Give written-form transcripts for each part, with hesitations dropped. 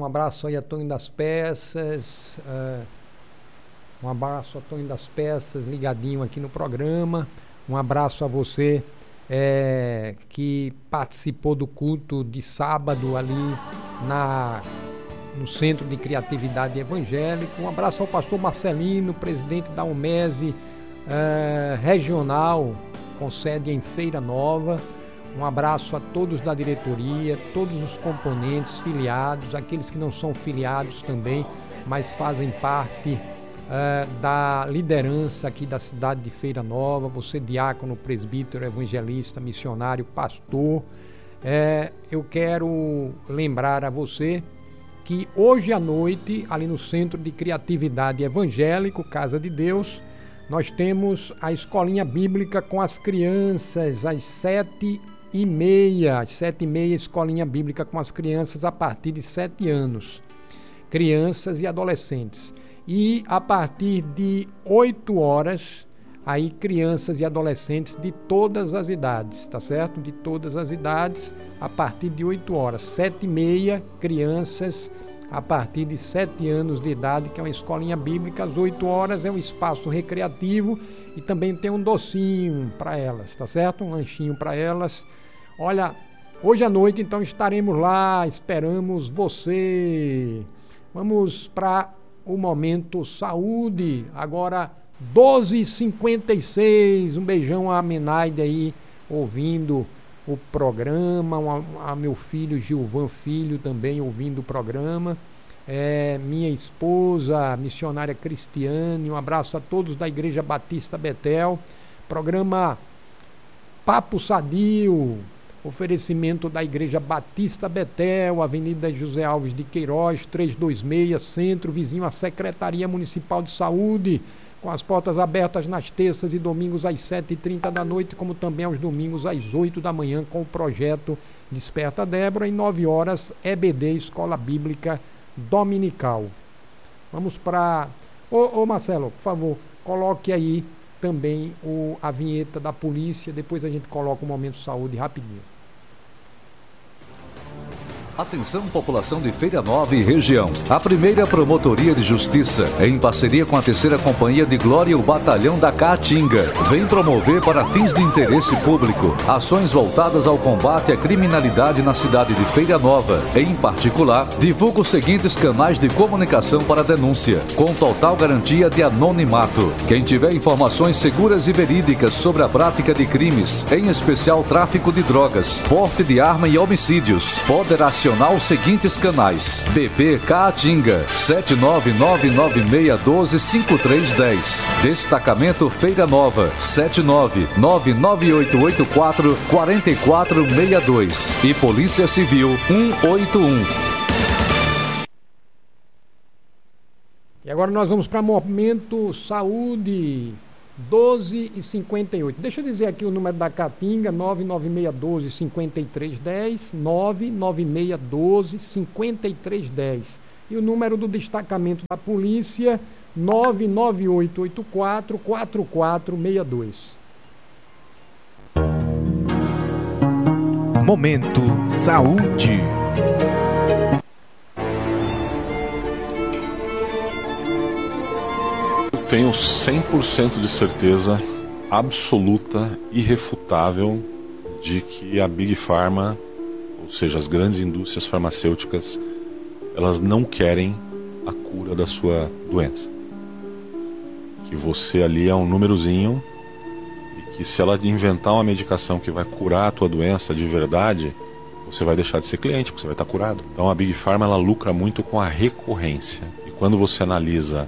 um abraço aí a Tony das Peças, um abraço a Tony das Peças, ligadinho aqui no programa, um abraço a você que participou do culto de sábado ali no Centro de Criatividade Evangélica, um abraço ao pastor Marcelino, presidente da UMESE regional, com sede em Feira Nova. Um abraço a todos da diretoria, todos os componentes filiados, aqueles que não são filiados também, mas fazem parte da liderança aqui da cidade de Feira Nova. Você, diácono, presbítero, evangelista, missionário, pastor. Eu quero lembrar a você que hoje à noite, ali no Centro de Criatividade Evangélico, Casa de Deus, nós temos a escolinha bíblica com as crianças às 7h30, escolinha bíblica com as crianças a partir de 7 anos, crianças e adolescentes. E a partir de 8 horas, aí crianças e adolescentes de todas as idades, tá certo? De todas as idades, a partir de 8 horas. 7h30, crianças a partir de 7 anos de idade, que é uma escolinha bíblica. Às 8 horas é um espaço recreativo e também tem um docinho para elas, tá certo? Um lanchinho para elas. Olha, hoje à noite então estaremos lá, esperamos você. Vamos para o Momento Saúde, agora 12h56, um beijão a Menaide aí, ouvindo o programa, a meu filho Gilvan Filho também ouvindo o programa, minha esposa, missionária Cristiane, um abraço a todos da Igreja Batista Betel, programa Papo Sadio, oferecimento da Igreja Batista Betel, Avenida José Alves de Queiroz, 326, Centro, vizinho à Secretaria Municipal de Saúde, com as portas abertas nas terças e domingos às 7h30 da noite, como também aos domingos às 8 da manhã, com o projeto Desperta Débora, e 9 horas, EBD, Escola Bíblica Dominical. Vamos para... Ô Marcelo, por favor, coloque aí também a vinheta da polícia, depois a gente coloca o Momento Saúde rapidinho. Atenção, população de Feira Nova e região. A primeira Promotoria de Justiça, em parceria com a 3ª Companhia de Glória e o Batalhão da Caatinga, vem promover, para fins de interesse público, ações voltadas ao combate à criminalidade na cidade de Feira Nova. Em particular, divulga os seguintes canais de comunicação para denúncia, com total garantia de anonimato. Quem tiver informações seguras e verídicas sobre a prática de crimes, em especial tráfico de drogas, porte de arma e homicídios, poderá acionar os seguintes canais: BP Caatinga 79996125310, Destacamento Feira Nova 79998844462 e Polícia Civil 181. E agora nós vamos para Momento Saúde, 12h58. Deixa eu dizer aqui o número da Caatinga, 99612-5310, 99612-5310. E o número do destacamento da polícia, 99884-4462. Momento Saúde. Tenho 100% de certeza absoluta, irrefutável, de que a Big Pharma, ou seja, as grandes indústrias farmacêuticas, elas não querem a cura da sua doença. Que você ali é um númerozinho e que se ela inventar uma medicação que vai curar a tua doença de verdade, você vai deixar de ser cliente, porque você vai estar curado. Então a Big Pharma, ela lucra muito com a recorrência. E quando você analisa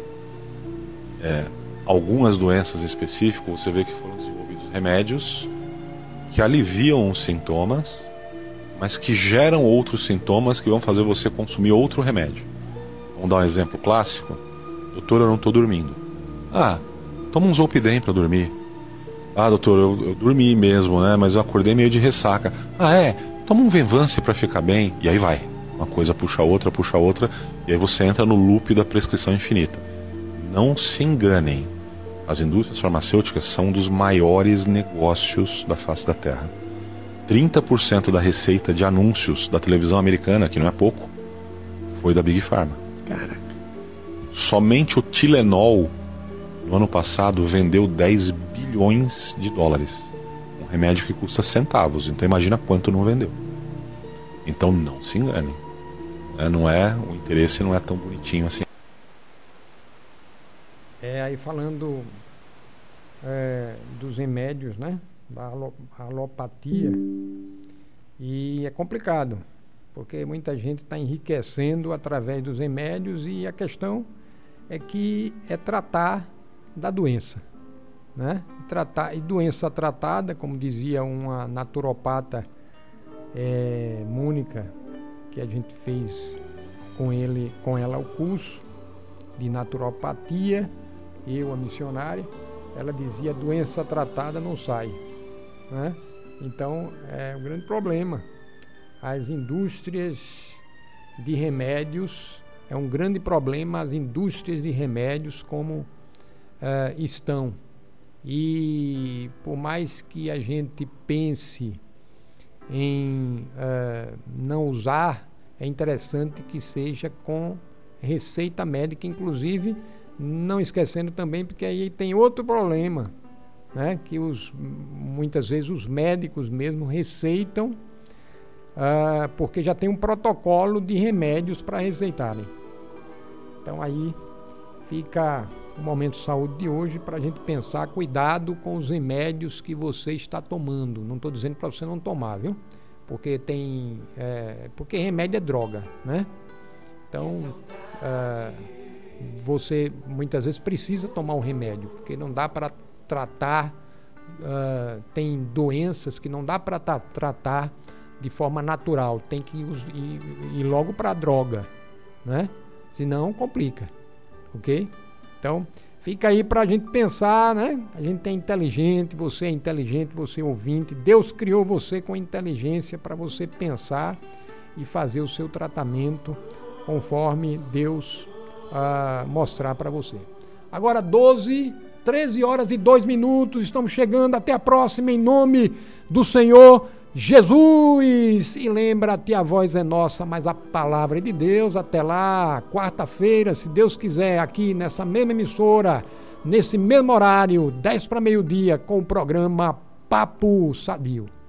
algumas doenças específicas, você vê que foram desenvolvidos remédios que aliviam os sintomas, mas que geram outros sintomas que vão fazer você consumir outro remédio. Vamos dar um exemplo clássico. Doutor, eu não estou dormindo. Toma um Zolpidem para dormir. Doutor, eu dormi mesmo, né? Mas eu acordei meio de ressaca. Toma um Venvance para ficar bem. E aí vai. Uma coisa puxa a outra, e aí você entra no loop da prescrição infinita. Não se enganem, as indústrias farmacêuticas são um dos maiores negócios da face da Terra. 30% da receita de anúncios da televisão americana, que não é pouco, Foi da Big Pharma. Caraca. Somente o Tilenol, no ano passado, vendeu 10 bilhões de dólares. Um remédio que custa centavos. Então imagina quanto não vendeu. Então não se engane. O interesse não é tão bonitinho assim. Aí falando dos remédios, né? Da alopatia. E é complicado, porque muita gente está enriquecendo através dos remédios e a questão é que é tratar da doença, né? E doença tratada, como dizia uma naturopata, Mônica, que a gente fez com ela o curso de naturopatia, eu, a missionária, ela dizia: doença tratada não sai, né? Então é um grande problema. As indústrias de remédios, é um grande problema as indústrias de remédios como estão. E por mais que a gente pense em não usar, é interessante que seja com receita médica, inclusive, não esquecendo também, porque aí tem outro problema, né? Que muitas vezes os médicos mesmo receitam, porque já tem um protocolo de remédios para receitarem. Então aí fica o Momento Saúde de hoje para a gente pensar, cuidado com os remédios que você está tomando. Não estou dizendo para você não tomar, viu? Porque porque remédio é droga, né? Então você muitas vezes precisa tomar um remédio, porque não dá para tratar, tem doenças que não dá para tratar de forma natural, tem que ir logo para a droga, né? Senão complica, ok? Então fica aí para a gente pensar, né? A gente é inteligente, você ouvinte, Deus criou você com inteligência para você pensar e fazer o seu tratamento conforme Deus mostrar para você. Agora 13 horas e 2 minutos, estamos chegando, até a próxima, em nome do Senhor Jesus. E lembra-te, a voz é nossa, mas a palavra é de Deus. Até lá, quarta-feira, se Deus quiser, aqui nessa mesma emissora, nesse mesmo horário, 10 para meio-dia, com o programa Papo Sadio.